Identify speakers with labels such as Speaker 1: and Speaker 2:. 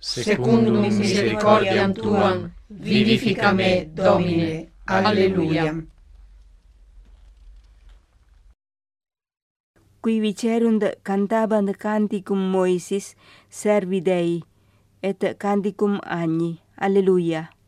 Speaker 1: secundum misericordiam tuam, vivifica me, Domine. Alleluia.
Speaker 2: Qui vicerunt cantabant canticum Moisis, servi Dei, et canticum Agni. Alleluia.